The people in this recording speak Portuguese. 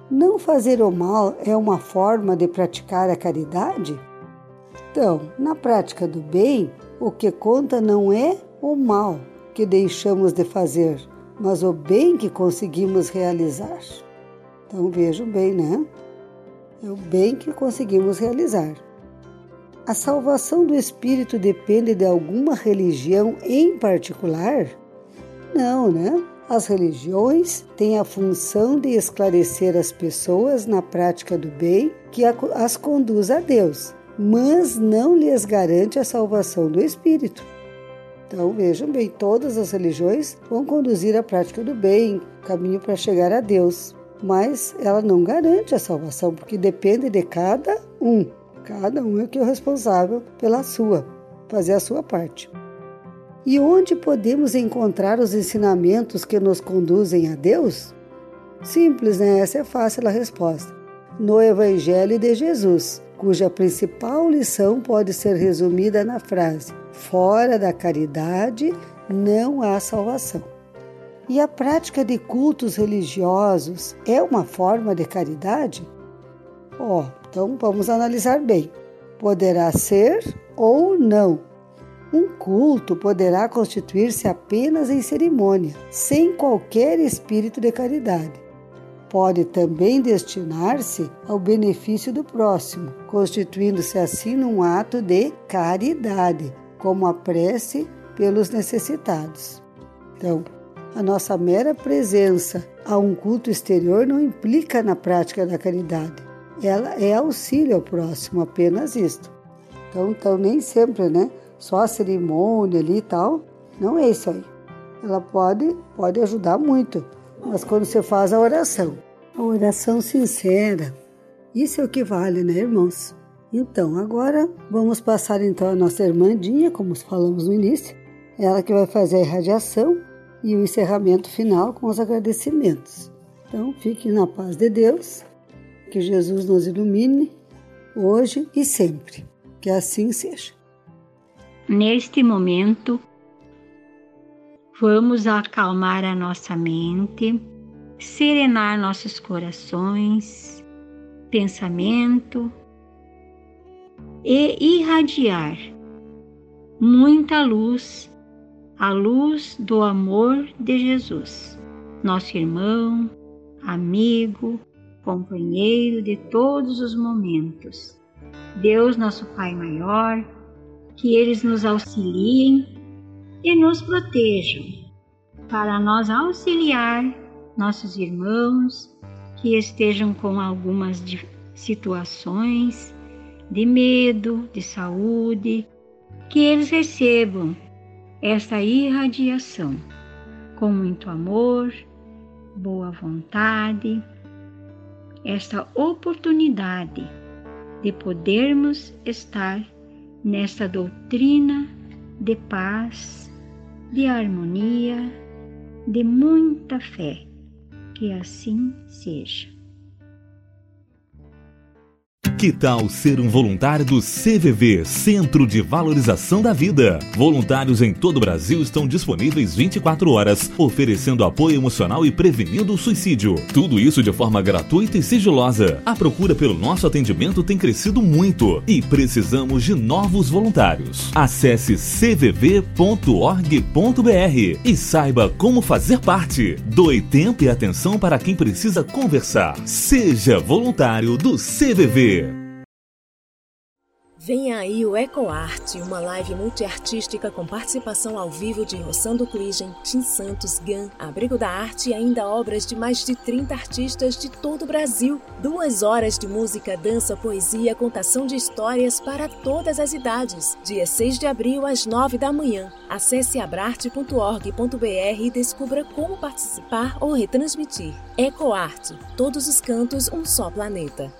Não fazer o mal é uma forma de praticar a caridade? Então, na prática do bem, o que conta não é o mal que deixamos de fazer, mas o bem que conseguimos realizar. Então vejam bem, né? É o bem que conseguimos realizar. A salvação do espírito depende de alguma religião em particular? Não, né? As religiões têm a função de esclarecer as pessoas na prática do bem que as conduz a Deus, mas não lhes garante a salvação do espírito. Então vejam bem, todas as religiões vão conduzir a prática do bem, caminho para chegar a Deus, mas ela não garante a salvação, porque depende de cada um. Cada um é que é o responsável pela fazer a sua parte. E onde podemos encontrar os ensinamentos que nos conduzem a Deus? Simples, né? Essa é fácil a resposta. No Evangelho de Jesus, cuja principal lição pode ser resumida na frase: fora da caridade não há salvação. E a prática de cultos religiosos é uma forma de caridade? Então vamos analisar bem. Poderá ser ou não. Um culto poderá constituir-se apenas em cerimônia, sem qualquer espírito de caridade. Pode também destinar-se ao benefício do próximo, constituindo-se assim num ato de caridade, como a prece pelos necessitados. Então, a nossa mera presença a um culto exterior não implica na prática da caridade. Ela é auxílio ao próximo, apenas isto. Então nem sempre, né? Só a cerimônia ali e tal, não é isso aí. Ela pode ajudar muito, mas quando você faz a oração sincera, isso é o que vale, né, irmãos? Então, agora vamos passar então a nossa irmandinha, como falamos no início, ela que vai fazer a irradiação e o encerramento final com os agradecimentos. Então, fiquem na paz de Deus, que Jesus nos ilumine hoje e sempre, que assim seja. Neste momento, vamos acalmar a nossa mente, serenar nossos corações, pensamento e irradiar muita luz, a luz do amor de Jesus, nosso irmão, amigo, companheiro de todos os momentos. Deus, nosso Pai maior, que eles nos auxiliem e nos protejam, para nós auxiliar nossos irmãos que estejam com algumas situações de medo, de saúde, que eles recebam esta irradiação com muito amor, boa vontade, esta oportunidade de podermos estar nesta doutrina de paz, de harmonia, de muita fé. Que assim seja. Que tal ser um voluntário do CVV, Centro de Valorização da Vida? Voluntários em todo o Brasil estão disponíveis 24 horas, oferecendo apoio emocional e prevenindo o suicídio. Tudo isso de forma gratuita e sigilosa. A procura pelo nosso atendimento tem crescido muito e precisamos de novos voluntários. Acesse cvv.org.br e saiba como fazer parte. Doe tempo e atenção para quem precisa conversar. Seja voluntário do CVV. Vem aí o EcoArte, uma live multiartística com participação ao vivo de Rossando Cligem, Tim Santos, Gan, Abrigo da Arte e ainda obras de mais de 30 artistas de todo o Brasil. 2 horas de música, dança, poesia, contação de histórias para todas as idades. Dia 6 de abril, às 9 da manhã. Acesse abrarte.org.br e descubra como participar ou retransmitir. EcoArte, todos os cantos, um só planeta.